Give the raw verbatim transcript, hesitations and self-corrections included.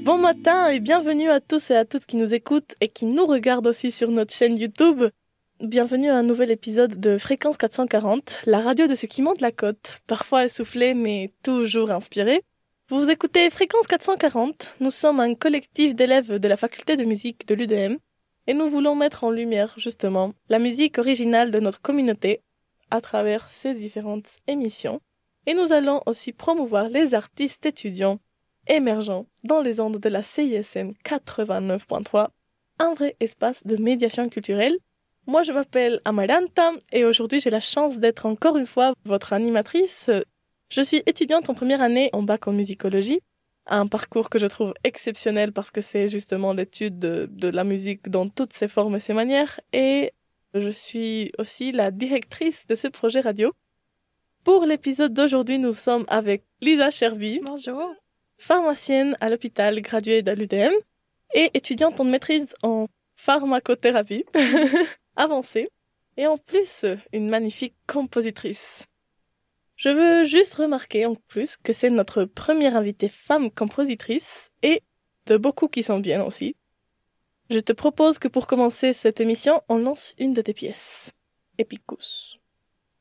Bon matin et bienvenue à tous et à toutes qui nous écoutent et qui nous regardent aussi sur notre chaîne YouTube. Bienvenue à un nouvel épisode de Fréquence quatre cent quarante, la radio de ceux qui montent la côte, parfois essoufflée mais toujours inspirée. Vous écoutez Fréquence quatre cent quarante, nous sommes un collectif d'élèves de la faculté de musique de l'U D M et nous voulons mettre en lumière justement la musique originale de notre communauté à travers ces différentes émissions. Et nous allons aussi promouvoir les artistes étudiants émergents dans les ondes de la C I S M quatre-vingt-neuf point trois, un vrai espace de médiation culturelle. Moi, je m'appelle Amaranta et aujourd'hui, j'ai la chance d'être encore une fois votre animatrice. Je suis étudiante en première année en bac en musicologie, un parcours que je trouve exceptionnel parce que c'est justement l'étude de, de la musique dans toutes ses formes et ses manières. Et je suis aussi la directrice de ce projet radio. Pour l'épisode d'aujourd'hui, nous sommes avec Lisa Cherby. Bonjour. Pharmacienne à l'hôpital, graduée de l'U D M et étudiante en maîtrise en pharmacothérapie avancée et en plus une magnifique compositrice. Je veux juste remarquer en plus que c'est notre première invitée femme compositrice et de beaucoup qui s'en viennent aussi. Je te propose que pour commencer cette émission, on lance une de tes pièces. Epicus.